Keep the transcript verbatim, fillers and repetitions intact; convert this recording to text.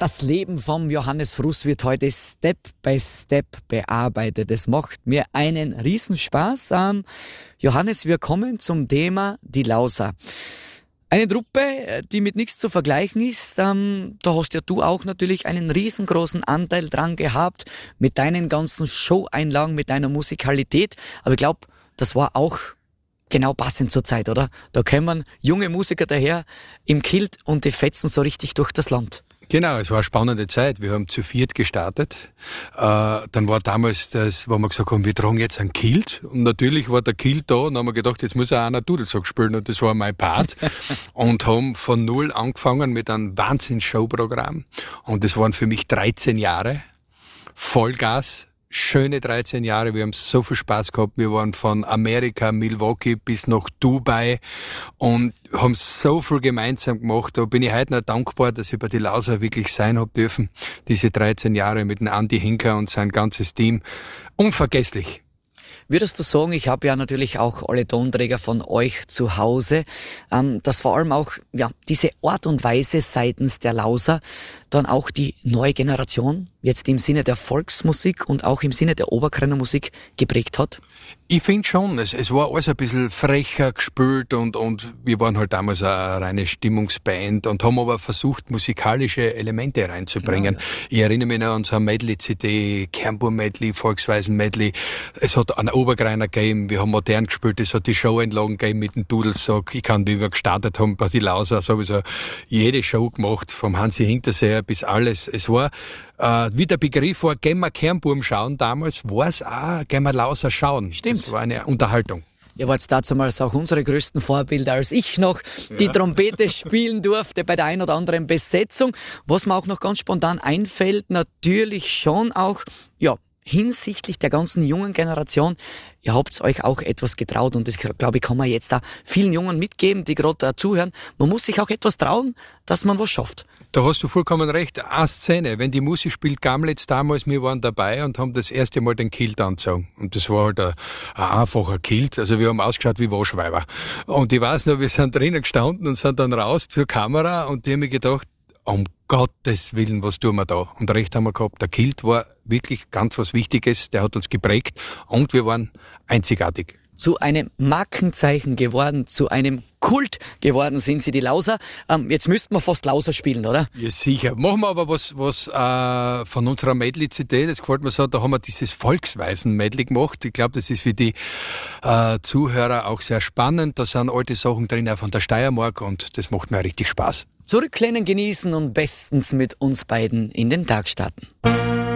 Das Leben vom Johannes Fruss wird heute Step by Step bearbeitet. Es macht mir einen Riesenspaß. Ähm, Johannes, wir kommen zum Thema die Lauser. Eine Truppe, die mit nichts zu vergleichen ist. Ähm, da hast ja du auch natürlich einen riesengroßen Anteil dran gehabt mit deinen ganzen Show-Einlagen, mit deiner Musikalität. Aber ich glaube, das war auch genau passend zur Zeit, oder? Da kommen junge Musiker daher im Kilt und die fetzen so richtig durch das Land. Genau, es war eine spannende Zeit. Wir haben zu viert gestartet. Äh, dann war damals das, wo wir gesagt haben, wir tragen jetzt einen Kilt. Und natürlich war der Kilt da und haben wir gedacht, jetzt muss auch einer Dudelsack spielen. Und das war mein Part. Und haben von null angefangen mit einem Wahnsinns-Showprogramm. Und das waren für mich dreizehn Jahre. Vollgas. Schöne dreizehn Jahre, wir haben so viel Spaß gehabt. Wir waren von Amerika, Milwaukee bis nach Dubai und haben so viel gemeinsam gemacht. Da bin ich heute noch dankbar, dass ich bei die Lauser wirklich sein habe dürfen. Diese dreizehn Jahre mit dem Andi Hinker und sein ganzes Team. Unvergesslich. Würdest du sagen, ich habe ja natürlich auch alle Tonträger von euch zu Hause, ähm, dass vor allem auch ja diese Art und Weise seitens der Lauser dann auch die neue Generation jetzt im Sinne der Volksmusik und auch im Sinne der Oberkreiner Musik geprägt hat? Ich finde schon, es, es war alles ein bisschen frecher gespielt und, und wir waren halt damals eine reine Stimmungsband und haben aber versucht, musikalische Elemente reinzubringen. Ja, ja. Ich erinnere mich noch an unsere Medley-C D, Kernburm-Medley, Volksweisen-Medley. Es hat einen Oberkreiner gegeben, wir haben modern gespielt, es hat die Show-Einlagen gegeben mit dem Dudelsack. Ich kann, wie wir gestartet haben bei die Lauser, sowieso jede Show gemacht, vom Hansi Hinterseher bis alles. Es war, äh, wie der Begriff war, gehen wir Kernburm schauen, damals war es auch, gehen wir Lauser schauen. Stimmt. Das war eine Unterhaltung. Ihr wart damals auch unsere größten Vorbilder, als ich noch die ja. Trompete spielen durfte bei der ein oder anderen Besetzung. Was mir auch noch ganz spontan einfällt, natürlich schon auch, ja, hinsichtlich der ganzen jungen Generation, ihr habt euch auch etwas getraut und das, glaube ich, kann man jetzt da vielen Jungen mitgeben, die gerade da zuhören. Man muss sich auch etwas trauen, dass man was schafft. Da hast du vollkommen recht. Eine Szene, wenn die Musik spielt, Gamletz damals, wir waren dabei und haben das erste Mal den Kilt angezogen. Und das war halt ein, ein einfacher Kilt. Also wir haben ausgeschaut wie Waschweiber. Und ich weiß noch, wir sind drinnen gestanden und sind dann raus zur Kamera und die haben mir gedacht, um Gottes Willen, was tun wir da? Und recht haben wir gehabt. Der Kilt war wirklich ganz was Wichtiges. Der hat uns geprägt und wir waren einzigartig. Zu einem Markenzeichen geworden, zu einem Kult geworden sind sie, die Lauser. Ähm, jetzt müssten wir fast Lauser spielen, oder? Ja, sicher. Machen wir aber was, was äh, von unserer Medley-C D, das gefällt mir so, da haben wir dieses Volksweisen-Medley gemacht. Ich glaube, das ist für die äh, Zuhörer auch sehr spannend. Da sind alte Sachen drin, auch von der Steiermark und das macht mir richtig Spaß. Zurücklehnen, genießen und bestens mit uns beiden in den Tag starten.